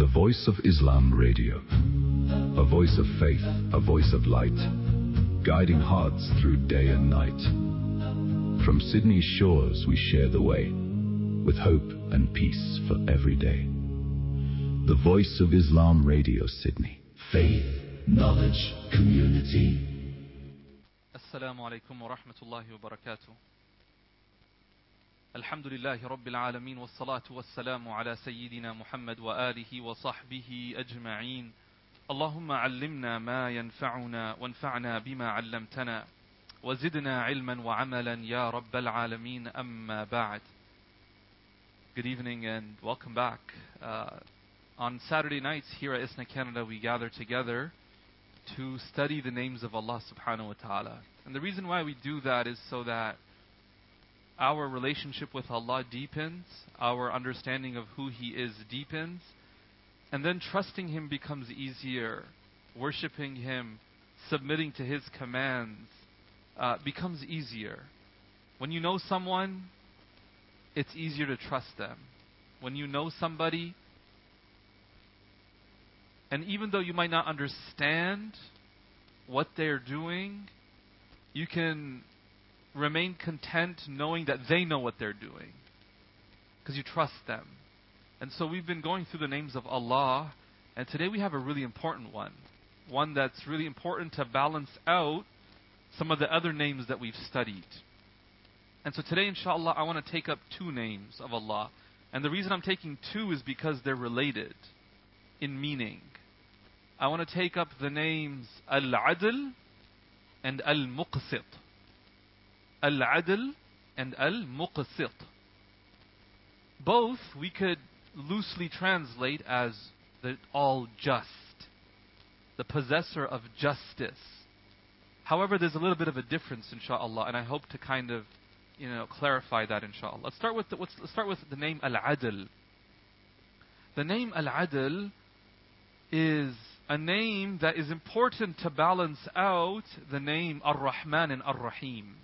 The Voice of Islam Radio. A voice of faith, a voice of light, guiding hearts through day and night. From Sydney's shores we share the way, with hope and peace for every day. The Voice of Islam Radio, Sydney. Faith, knowledge, community. Assalamu alaikum wa rahmatullahi wa barakatuh. Alhamdulillahi Rabbil Alameen wa salatu wa salamu ala Sayyidina Muhammad wa alihi wa sahbihi ajma'een. Allahumma allimna ma yanfa'una wanfa'na bima allamtana wa zidna ilman wa amalan ya Rabbil Alameen, amma ba'd. Good evening and welcome back. On Saturday nights here at ISNA Canada we gather together to study the names of Allah subhanahu wa ta'ala. And the reason why we do that is so that our relationship with Allah deepens, our understanding of who He is deepens, and then trusting Him becomes easier. Worshipping Him, submitting to His commands becomes easier. When you know someone, it's easier to trust them. When you know somebody, and even though you might not understand what they're doing, you can remain content knowing that they know what they're doing, because you trust them. And so we've been going through the names of Allah, and today we have a really important one that's really important to balance out some of the other names that we've studied. And so today, inshallah, I want to take up two names of Allah. And the reason I'm taking two is because they're related in meaning. I want to take up the names Al-Adl and Al-Muqsit. Al-Adl and Al-Muqsit. Both we could loosely translate as the all-just, the possessor of justice. However, there's a little bit of a difference, inshaAllah, and I hope to kind of, clarify that, inshaAllah. Let's start with the name Al-Adl. The name Al-Adl is a name that is important to balance out the name Ar-Rahman and Ar-Rahim.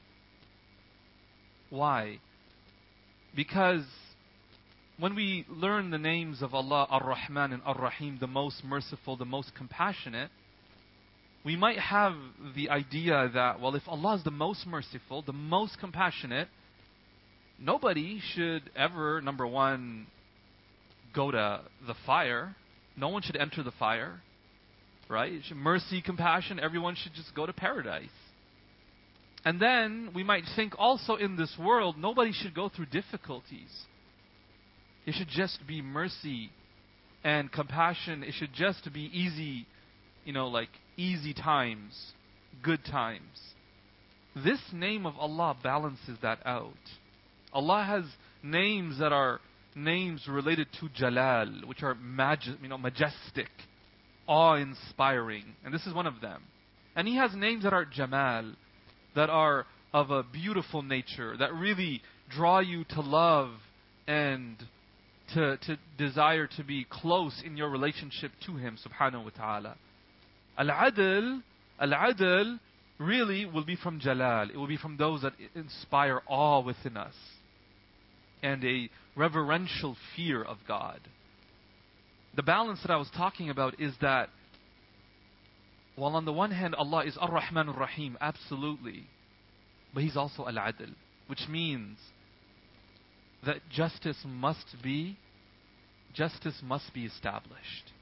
Why? Because when we learn the names of Allah, Ar-Rahman and Ar-Rahim, the most merciful, the most compassionate, we might have the idea that, well, if Allah is the most merciful, the most compassionate, nobody should ever, number one, go to the fire. No one should enter the fire. Right? Mercy, compassion, everyone should just go to paradise. And then we might think also in this world, nobody should go through difficulties. It should just be mercy and compassion. It should just be easy, like easy times, good times. This name of Allah balances that out. Allah has names that are names related to Jalal, which are majestic, awe-inspiring. And this is one of them. And He has names that are Jamal, that are of a beautiful nature, that really draw you to love and to desire to be close in your relationship to Him, subhanahu wa ta'ala. Al-Adl really will be from Jalal. It will be from those that inspire awe within us and a reverential fear of God. The balance that I was talking about is that while on the one hand Allah is Ar-Rahman Ar-Rahim, absolutely, but He's also Al-Adl, which means that justice must be established.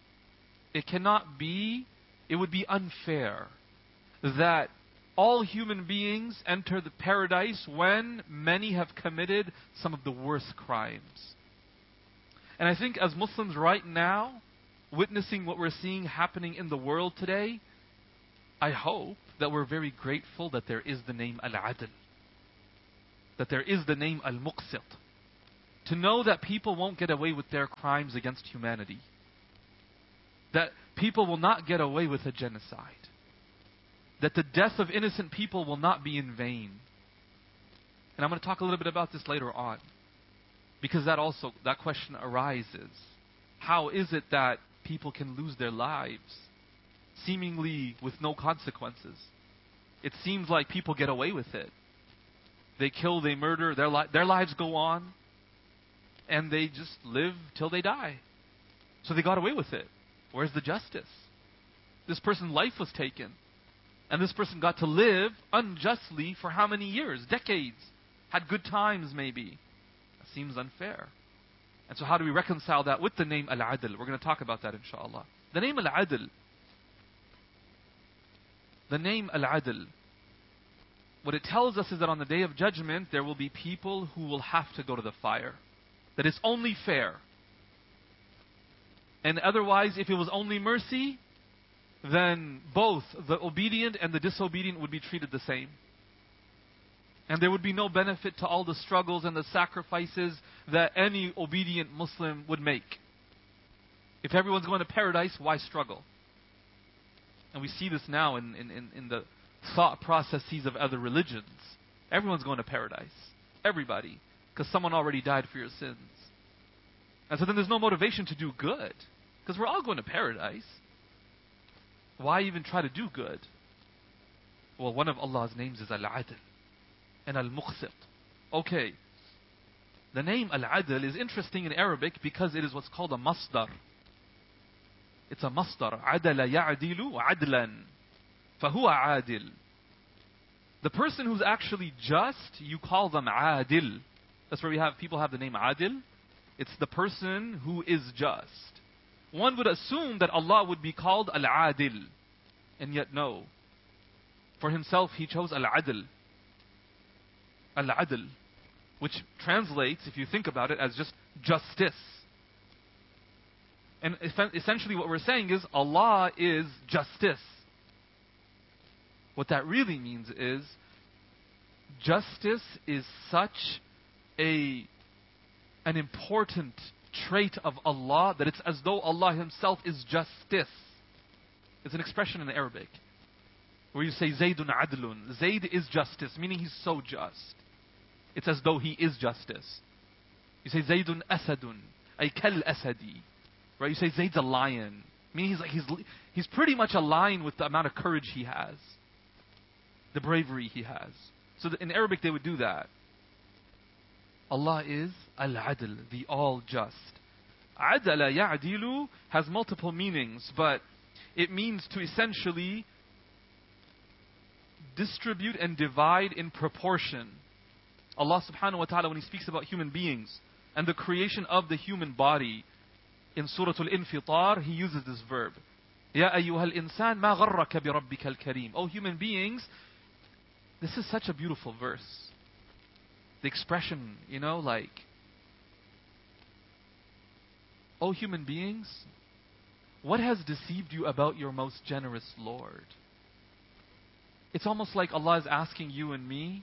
It would be unfair that all human beings enter the paradise when many have committed some of the worst crimes. And I think as Muslims right now, witnessing what we're seeing happening in the world today, I hope that we're very grateful that there is the name Al-Adl, that there is the name Al-Muqsit, to know that people won't get away with their crimes against humanity, that people will not get away with a genocide, that the death of innocent people will not be in vain. And I'm going to talk a little bit about this later on, because that question arises. How is it that people can lose their lives seemingly with no consequences? It seems like people get away with it. They kill, they murder, their lives go on, and they just live till they die. So they got away with it. Where's the justice? This person's life was taken. And this person got to live unjustly for how many years? Decades. Had good times maybe. That seems unfair. And so how do we reconcile that with the name Al-Adl? We're going to talk about that inshallah. The name Al-Adl. The name Al-Adl. What it tells us is that on the Day of Judgment, there will be people who will have to go to the fire. That it's only fair. And otherwise, if it was only mercy, then both the obedient and the disobedient would be treated the same. And there would be no benefit to all the struggles and the sacrifices that any obedient Muslim would make. If everyone's going to paradise, why struggle? And we see this now in the thought processes of other religions. Everyone's going to paradise. Everybody. Because someone already died for your sins. And so then there's no motivation to do good. Because we're all going to paradise. Why even try to do good? Well, one of Allah's names is Al-Adl and Al-Muqsit. Okay. The name Al-Adl is interesting in Arabic because it is what's called a masdar. It's a masdar. عَدَلَ يَعْدِلُ عَدْلًا فَهُوَ عَادِل. The person who's actually just, you call them Adil. That's where people have the name Adil. It's the person who is just. One would assume that Allah would be called Al-Adil. And yet no. For himself, he chose Al-Adl. Al-Adl. Which translates, if you think about it, as just justice. And essentially what we're saying is Allah is justice. What that really means is justice is such an important trait of Allah that it's as though Allah himself is justice. It's an expression in Arabic where you say Zaydun adlun. Zayd is justice, meaning he's so just. It's as though he is justice. You say Zaydun asadun, ay kal asadi. Right? You say Zayd's a lion, meaning he's pretty much a lion with the amount of courage he has, the bravery he has. So in Arabic they would do that. Allah is Al-Adl, the all just. Adala ya'dilu has multiple meanings, but it means to essentially distribute and divide in proportion. Allah subhanahu wa ta'ala, when He speaks about human beings and the creation of the human body, in Surah Al-Infitar, He uses this verb. Ya ayyuhal insan ma gharraka bi rabbika al-kareem. Oh human beings, this is such a beautiful verse. The expression, like, oh human beings, what has deceived you about your most generous Lord? It's almost like Allah is asking you and me,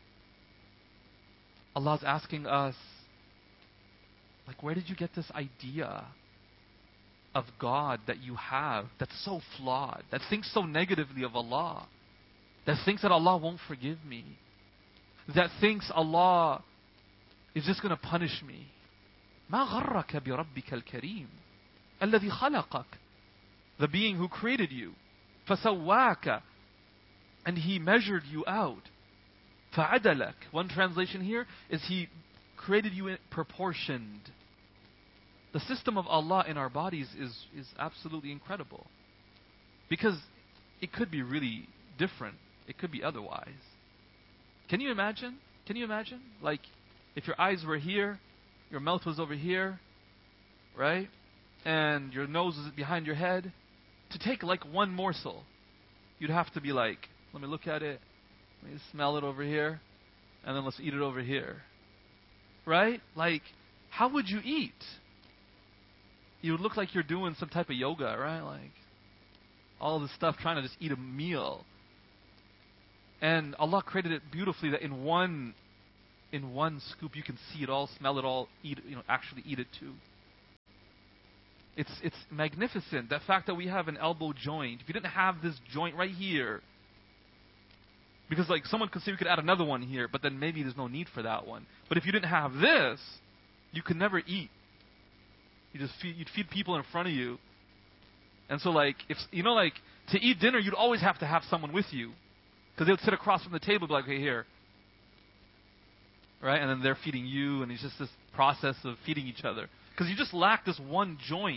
Allah is asking us, like, where did you get this idea of God that you have that's so flawed, that thinks so negatively of Allah, that thinks that Allah won't forgive me, that thinks Allah is just going to punish me? ما غرك بربك الكريم الذي خلقك, the being who created you, فسواك, and He measured you out, فعدلك. One translation here is He created you proportioned. The system of Allah in our bodies is absolutely incredible. Because it could be really different. It could be otherwise. Can you imagine? Like, if your eyes were here, your mouth was over here, right? And your nose is behind your head. To take like one morsel, you'd have to be like, let me look at it, let me smell it over here, and then let's eat it over here. Right? Like, how would you eat? You would look like you're doing some type of yoga, right? Like, all this stuff, trying to just eat a meal. And Allah created it beautifully that in one scoop you can see it all, smell it all, eat, actually eat it too. It's magnificent. The fact that we have an elbow joint. If you didn't have this joint right here, because like someone could say we could add another one here, but then maybe there's no need for that one. But if you didn't have this, you could never eat. You'd feed people in front of you. And so like, if like to eat dinner, you'd always have to have someone with you. Because they would sit across from the table and be like, okay, here. Right? And then they're feeding you, and it's just this process of feeding each other. Because you just lack this one joint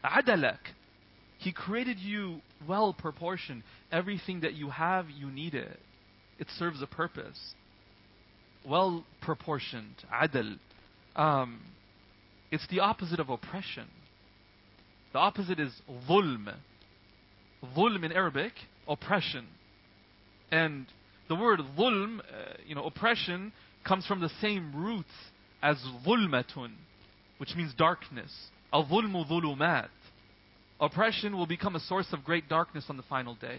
عَدَلَكَ. He created you well proportioned. Everything that you have, you need it. It serves a purpose. Well proportioned. Adl. It's the opposite of oppression. The opposite is dhulm. Dhulm in Arabic, oppression. And the word dhulm, oppression, comes from the same roots as dhulmatun, which means darkness. Al-dhulmu dhulumat. Oppression will become a source of great darkness on the final day.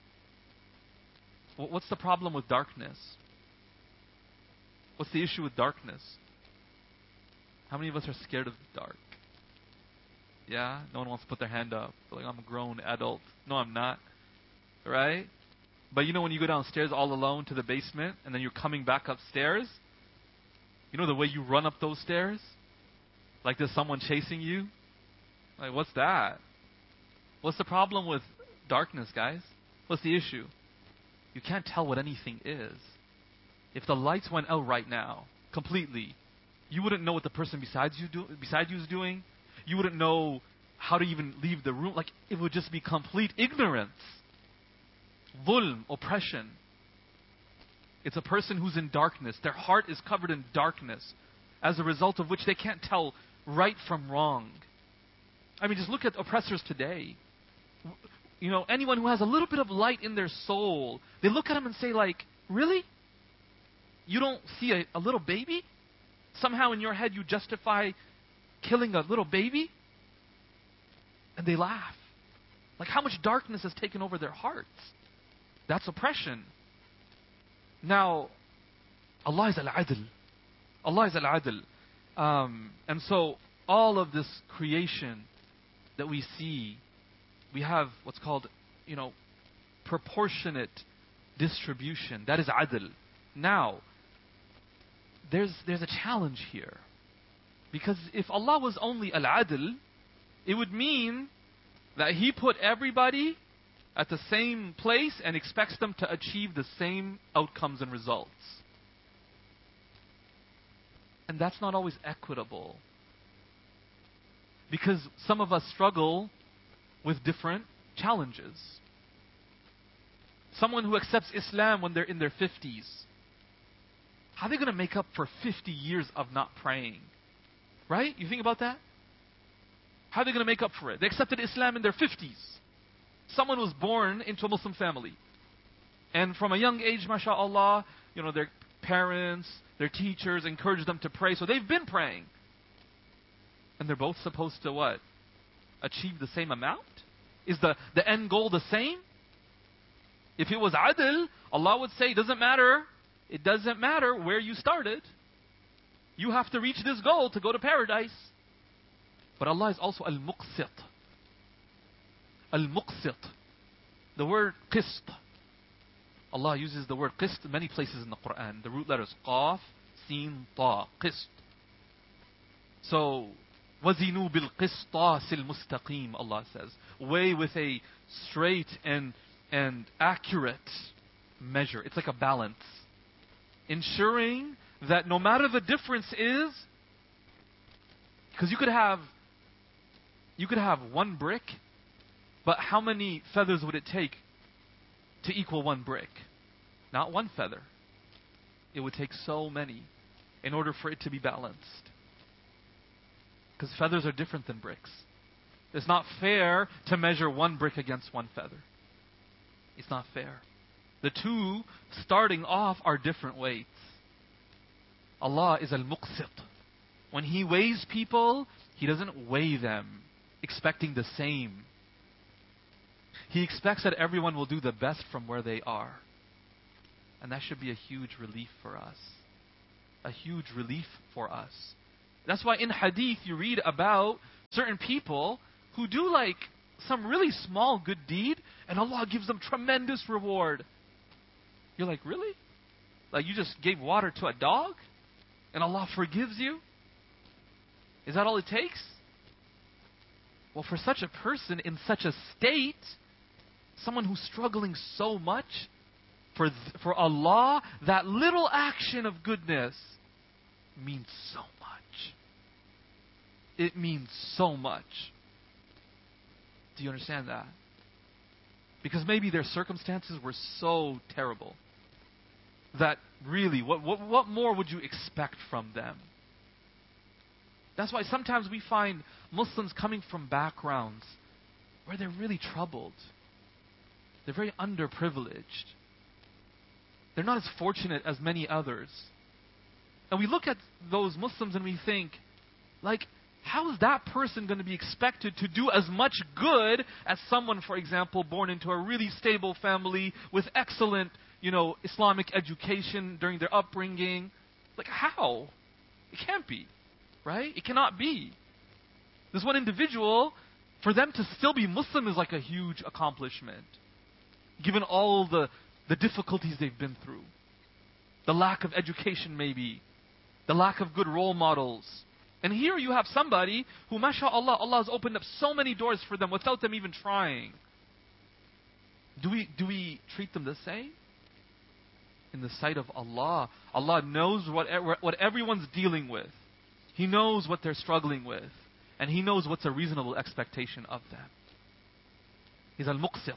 What's the problem with darkness? What's the issue with darkness? How many of us are scared of the dark? Yeah? No one wants to put their hand up. They're like, I'm a grown adult. No, I'm not. Right? But when you go downstairs all alone to the basement and then you're coming back upstairs, the way you run up those stairs? Like there's someone chasing you? Like, what's that? What's the problem with darkness, guys? What's the issue? You can't tell what anything is. If the lights went out right now, completely, you wouldn't know what the person beside you is doing. You wouldn't know how to even leave the room. Like, it would just be complete ignorance. Dhulm, oppression. It's a person who's in darkness. Their heart is covered in darkness, as a result of which they can't tell right from wrong. I mean, just look at oppressors today. Anyone who has a little bit of light in their soul, they look at them and say, like, really? You don't see a little baby? Somehow in your head you justify killing a little baby? And they laugh. Like, how much darkness has taken over their hearts? That's oppression. Now, Allah is al-adl. Allah is al-adl. And so, all of this creation that we see, we have what's called, proportionate distribution. That is adl. Now, there's a challenge here. Because if Allah was only al-adl, it would mean that He put everybody at the same place and expects them to achieve the same outcomes and results. And that's not always equitable. Because some of us struggle with different challenges. Someone who accepts Islam when they're in their 50s, how are they going to make up for 50 years of not praying? Right? You think about that? How are they going to make up for it? They accepted Islam in their 50s. Someone was born into a Muslim family. And from a young age, mashallah, their parents, their teachers encouraged them to pray. So they've been praying. And they're both supposed to what? Achieve the same amount? Is the end goal the same? If it was adl, Allah would say, it doesn't matter where you started. You have to reach this goal to go to paradise. But Allah is also al-muqsit. Al-muqsit. The word qist. Allah uses the word qist many places in the Quran. The root letters qaf, sin, ta, qist. So, وَزِنُوا بِالْقِسْطَاسِ الْمُسْتَقِيمِ, Allah says. Weigh with a straight and accurate measure. It's like a balance. Ensuring that no matter the difference is, because you could have one brick, but how many feathers would it take to equal one brick? Not one feather. It would take so many in order for it to be balanced. Because feathers are different than bricks. It's not fair to measure one brick against one feather. It's not fair. The two starting off are different weights. Allah is al-muqsit. When He weighs people, He doesn't weigh them expecting the same. He expects that everyone will do the best from where they are. And that should be a huge relief for us. A huge relief for us. That's why in hadith you read about certain people who do like some really small good deed and Allah gives them tremendous reward. You're like, really? Like you just gave water to a dog and Allah forgives you? Is that all it takes? Well, for such a person in such a state, someone who's struggling so much, for Allah, that little action of goodness means so much. It means so much. Do you understand that? Because maybe their circumstances were so terrible that really, what more would you expect from them? That's why sometimes we find Muslims coming from backgrounds where they're really troubled. They're very underprivileged. They're not as fortunate as many others. And we look at those Muslims and we think, like, how is that person going to be expected to do as much good as someone, for example, born into a really stable family with excellent, Islamic education during their upbringing? Like, how? It can't be, right? It cannot be. This one individual, for them to still be Muslim is like a huge accomplishment, given all the difficulties they've been through. The lack of education maybe. The lack of good role models. And here you have somebody who, mashallah, Allah has opened up so many doors for them without them even trying. Do we treat them the same? In the sight of Allah, Allah knows what everyone's dealing with. He knows what they're struggling with. And He knows what's a reasonable expectation of them. He's al-Muqsit.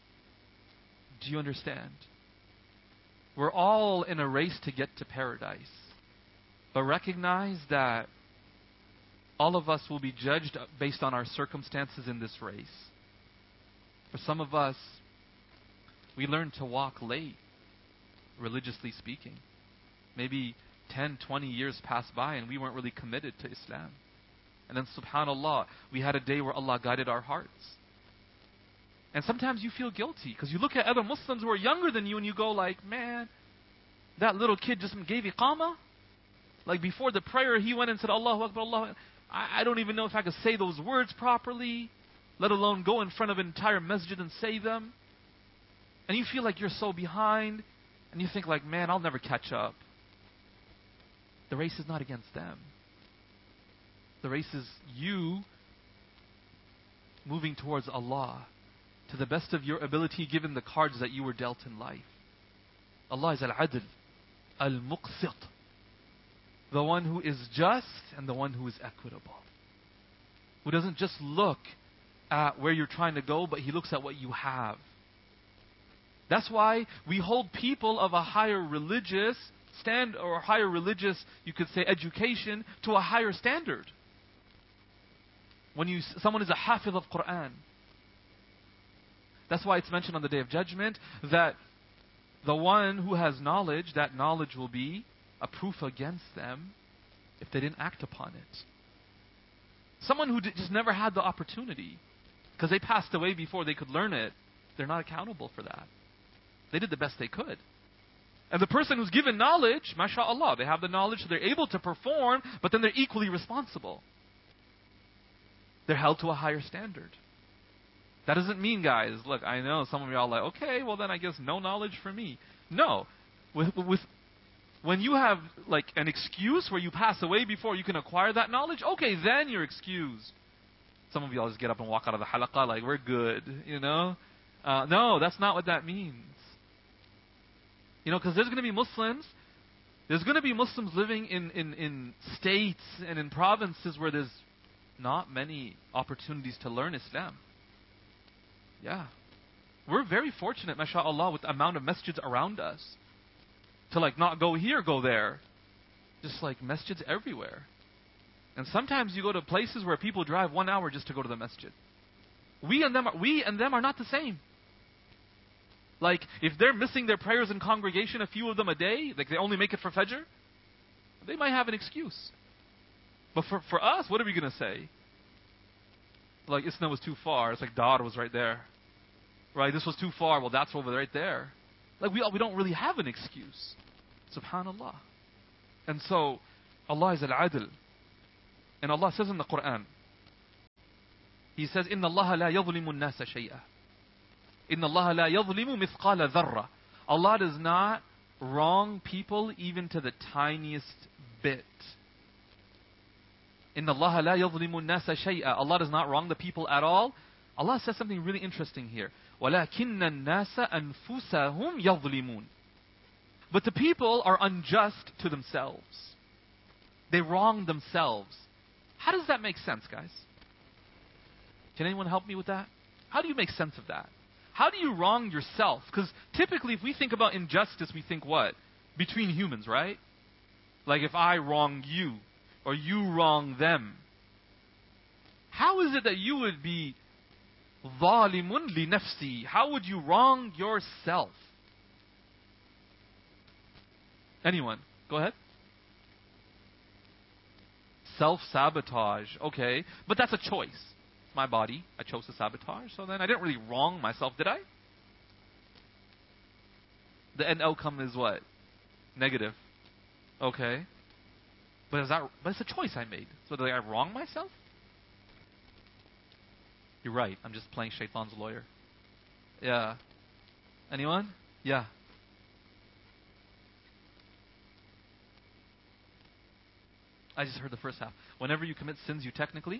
Do you understand? We're all in a race to get to paradise. But recognize that all of us will be judged based on our circumstances in this race. For some of us, we learned to walk late, religiously speaking. Maybe 10, 20 years passed by and we weren't really committed to Islam. And then subhanAllah, we had a day where Allah guided our hearts. And sometimes you feel guilty because you look at other Muslims who are younger than you and you go like, man, that little kid just gave iqamah. Like before the prayer, he went and said, Allahu Akbar, Allahu Akbar. I don't even know if I could say those words properly, let alone go in front of an entire masjid and say them. And you feel like you're so behind, and you think like, man, I'll never catch up. The race is not against them. The race is you moving towards Allah to the best of your ability given the cards that you were dealt in life. Allah is Al-Adl, Al-Muqsit. The one who is just and the one who is equitable. Who doesn't just look at where you're trying to go, but He looks at what you have. That's why we hold people of a higher religious stand or higher religious, you could say, education to a higher standard. When someone is a hafiz of Quran. That's why it's mentioned on the Day of Judgment that the one who has knowledge, that knowledge will be a proof against them if they didn't act upon it. Someone who just never had the opportunity because they passed away before they could learn it, they're not accountable for that. They did the best they could. And the person who's given knowledge, mashallah, they have the knowledge, so they're able to perform, but then they're equally responsible. They're held to a higher standard. That doesn't mean, guys, look, I know some of y'all are like, okay, well then I guess no knowledge for me. No. When you have like an excuse where you pass away before you can acquire that knowledge, okay, then you're excused. Some of y'all just get up and walk out of the halaqah like, we're good, No, that's not what that means. Because there's going to be Muslims living in states and in provinces where there's not many opportunities to learn Islam. Yeah. We're very fortunate, mashallah, with the amount of masjids around us. To like not go here, go there. Just like masjids everywhere. And sometimes you go to places where people drive 1 hour just to go to the masjid. We and them are not the same. Like, if they're missing their prayers in congregation, a few of them a day, like they only make it for Fajr, they might have an excuse. But for us, what are we going to say? Like, Isna was too far. It's like Dar was right there. Right? This was too far. Well, that's over right there. Like, we don't really have an excuse. Subhanallah. And so, Allah is Al-Adl. And Allah says in the Quran, He says, إِنَّ اللَّهَ لَا يَظْلِمُ النَّاسَ شَيْئًا إِنَّ اللَّهَ لَا يَظْلِمُ مِثْقَالَ ذَرَّةٍ. Allah does not wrong people even to the tiniest bit. إِنَّ اللَّهَ لَا يَظْلِمُ النَّاسَ شَيْئًا. Allah does not wrong the people at all. Allah says something really interesting here. وَلَكِنَّ النَّاسَ أَنفُسَهُمْ يَظْلِمُونَ. But the people are unjust to themselves. They wrong themselves. How does that make sense, guys? Can anyone help me with that? how do you make sense of that? How do you wrong yourself? Because typically, if we think about injustice, we think what? Between humans, right? Like if I wrong you, or you wrong them. How is it that you would be ظَالِمٌ لِنَفْسِي? How would you wrong yourself? Anyone? Go ahead. Self-sabotage. Okay. But that's a choice. My body. I chose to sabotage. So then I didn't really wrong myself, did I? The end outcome is what? Negative. Okay. But it's a choice I made. So did I wrong myself? You're right. I'm just playing Shaitan's lawyer. Yeah. Anyone? Yeah. I just heard the first half. Whenever you commit sins, you technically...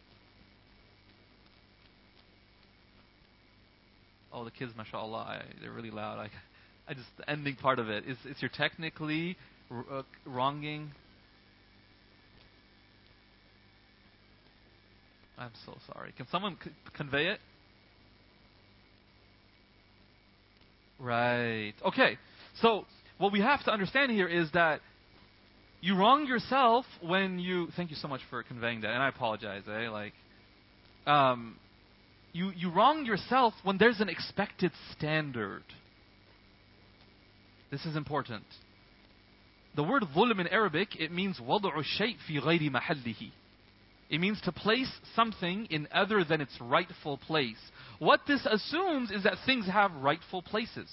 Oh, the kids, mashallah, they're really loud. I just, the ending part of it is you're technically wronging... I'm so sorry. Can someone convey it? Right. Okay. So, what we have to understand here is that you wrong yourself when you... Thank you so much for conveying that, and I apologize, You wrong yourself when there's an expected standard. This is important. The word ظلم in Arabic, it means وضع الشيء في غير محله. It means to place something in other than its rightful place. What this assumes is that things have rightful places.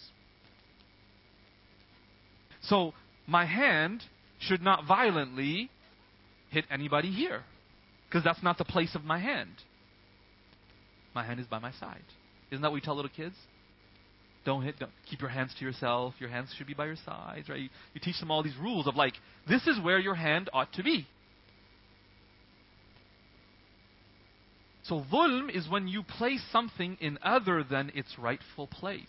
So, my hand should not violently hit anybody here, because that's not the place of my hand. My hand is by my side. Isn't that what we tell little kids? Don't keep your hands to yourself. Your hands should be by your sides, right? You teach them all these rules of like, this is where your hand ought to be. So dhulm is when you place something in other than its rightful place.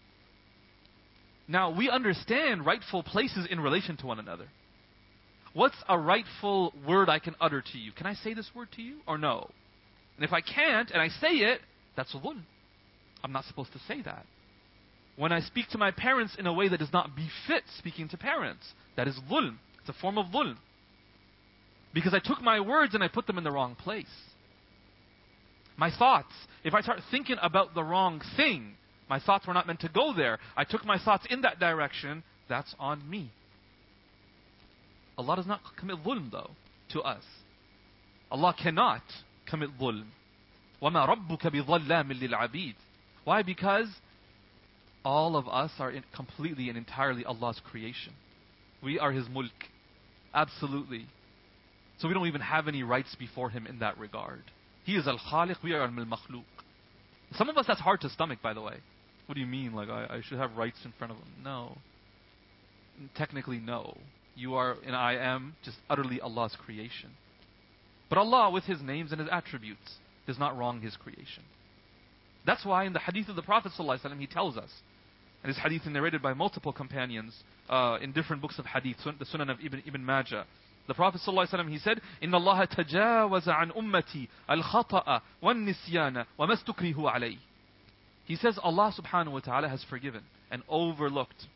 Now, we understand rightful places in relation to one another. What's a rightful word I can utter to you? Can I say this word to you or no? And if I can't and I say it, that's dhulm. I'm not supposed to say that. When I speak to my parents in a way that does not befit speaking to parents, that is dhulm. It's a form of dhulm. Because I took my words and I put them in the wrong place. My thoughts, if I start thinking about the wrong thing, my thoughts were not meant to go there. I took my thoughts in that direction, that's on me. Allah does not commit dhulm though, to us. Allah cannot commit dhulm. وَمَا رَبُّكَ بِظَلَّامٍ لِلْعَبِيدِ. Why? Because all of us are completely and entirely Allah's creation. We are His mulk. Absolutely. So we don't even have any rights before Him in that regard. He is al-Khaliq, we are al-Makhluq. Some of us, that's hard to stomach, by the way. What do you mean? Like, I should have rights in front of Him? No. Technically, no. You are, and I am, just utterly Allah's creation. But Allah, with His names and His attributes, does not wrong His creation. That's why in the hadith of the Prophet ﷺ, he tells us, and this hadith is narrated by multiple companions in different books of hadith, the Sunan of Ibn Majah. The Prophet ﷺ, he said, إِنَّ اللَّهَ تَجَاوَزَ عَنْ أُمَّتِي الْخَطَأَ وَالنِّسْيَانَ وَمَا اسْتُكْرِهُ عَلَيْهِ. He says Allah subhanahu wa ta'ala has forgiven and overlooked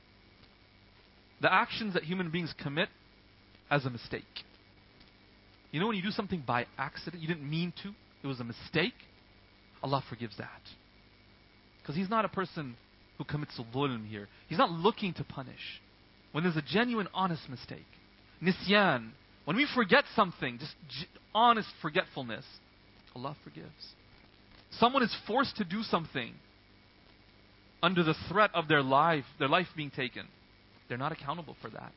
the actions that human beings commit as a mistake. You know when you do something by accident, you didn't mean to, it was a mistake, Allah forgives that. Because He's not a person who commits dhulm here. He's not looking to punish. When there's a genuine, honest mistake. Nisyan, when we forget something, just honest forgetfulness, Allah forgives. Someone is forced to do something under the threat of their life being taken. They're not accountable for that.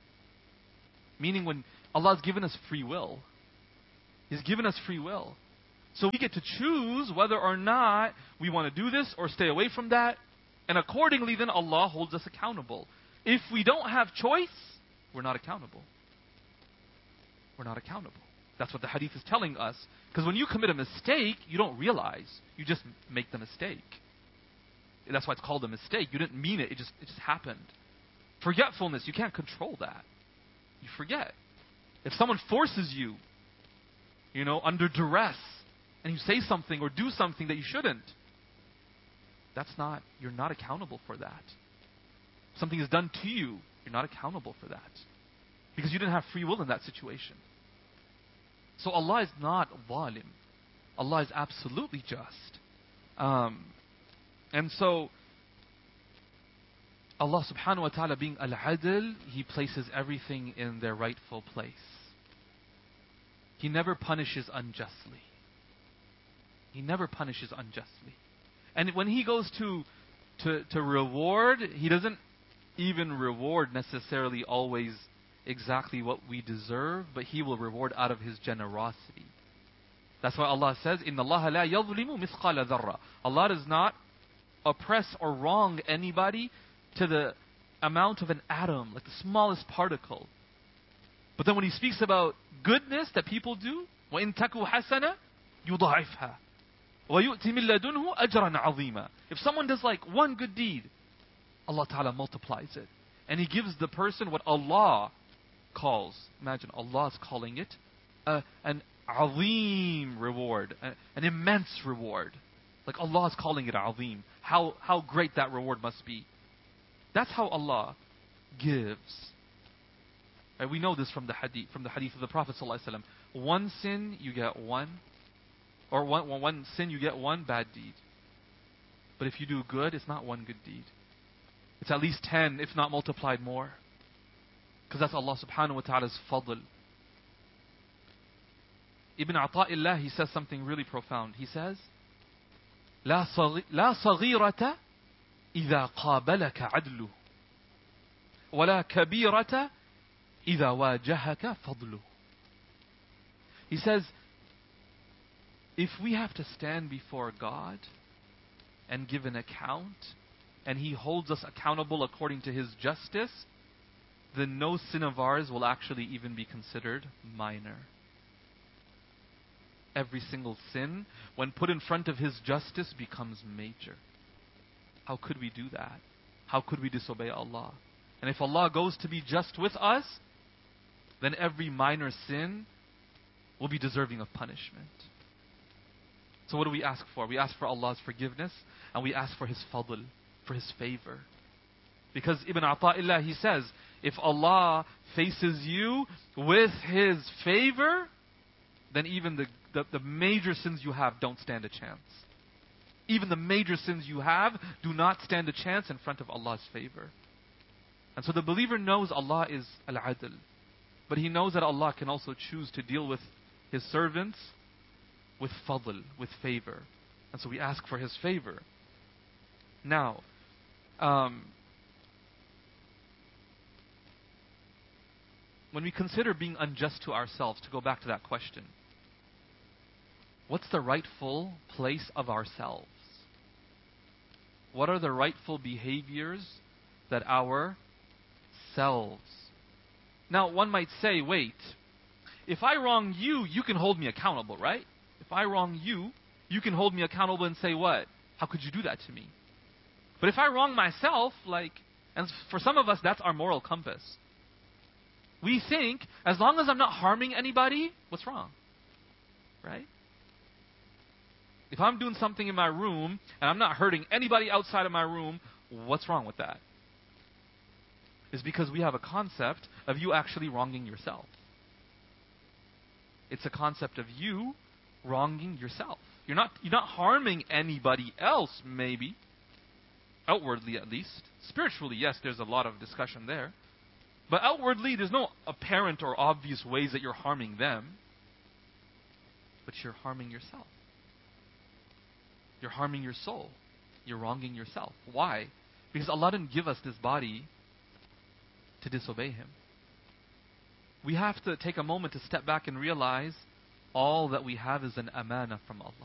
Meaning when Allah has given us free will, He's given us free will. So we get to choose whether or not we want to do this or stay away from that. And accordingly, then Allah holds us accountable. If we don't have choice, we're not accountable. We're not accountable. That's what the hadith is telling us. Because when you commit a mistake, you don't realize. You just make the mistake. That's why it's called a mistake. You didn't mean it. It just happened. Forgetfulness, you can't control that. You forget. If someone forces you, under duress, and you say something or do something that you shouldn't, you're not accountable for that. Something is done to you, you're not accountable for that. Because you didn't have free will in that situation. So Allah is not zalim. Allah is absolutely just. And so, Allah subhanahu wa ta'ala being al-adl, He places everything in their rightful place. He never punishes unjustly. He never punishes unjustly. And when He goes to reward, He doesn't even reward necessarily always exactly what we deserve, but He will reward out of His generosity. That's why Allah says, إِنَّ اللَّهَ لَا يَظْلِمُ مِثْقَالَ ذَرَّةٍ. Allah does not oppress or wrong anybody to the amount of an atom, like the smallest particle. But then when He speaks about goodness that people do, وَإِن تَكُوا حَسَنَةً يُضَاعِفْهَا وَيُؤْتِ مِن لَدُنْهُ أَجْرًا عَظِيمًا. If someone does like one good deed, Allah Ta'ala multiplies it. And He gives the person what Allah calls, imagine Allah is calling it, an azim reward, an immense reward. Like Allah is calling it azim. How great that reward must be. That's how Allah gives. Right, we know this from the hadith of the Prophet ﷺ. One sin, you get one. Or one sin, you get one bad deed. But if you do good, it's not one good deed. It's at least 10, if not multiplied more. Because that's Allah subhanahu wa ta'ala's fadl. Ibn Ata'illah, he says something really profound. He says, لا صغيرة إذا قابلك عدله ولا كبيرة إذا واجهك فضله. He says, if we have to stand before God and give an account, and He holds us accountable according to His justice, then no sin of ours will actually even be considered minor. Every single sin, when put in front of His justice, becomes major. How could we do that? How could we disobey Allah? And if Allah goes to be just with us, then every minor sin will be deserving of punishment. So what do we ask for? We ask for Allah's forgiveness, and we ask for His fadl, for His favor. Because Ibn Ata'illah, he says, if Allah faces you with His favor, then even the major sins you have don't stand a chance. Even the major sins you have do not stand a chance in front of Allah's favor. And so the believer knows Allah is al-adl. But he knows that Allah can also choose to deal with His servants with fadl, with favor. And so we ask for His favor. Now, when we consider being unjust to ourselves, to go back to that question, what's the rightful place of ourselves? What are the rightful behaviors that ourselves? Now, one might say, wait, if I wrong you, you can hold me accountable, right? If I wrong you, you can hold me accountable and say, what? How could you do that to me? But if I wrong myself, and for some of us, that's our moral compass. We think, as long as I'm not harming anybody, what's wrong? Right? If I'm doing something in my room, and I'm not hurting anybody outside of my room, what's wrong with that? It's because we have a concept of you actually wronging yourself. It's a concept of you wronging yourself. You're not harming anybody else, maybe. Outwardly, at least. Spiritually, yes, there's a lot of discussion there. But outwardly, there's no apparent or obvious ways that you're harming them. But you're harming yourself. You're harming your soul. You're wronging yourself. Why? Because Allah didn't give us this body to disobey Him. We have to take a moment to step back and realize all that we have is an amana from Allah.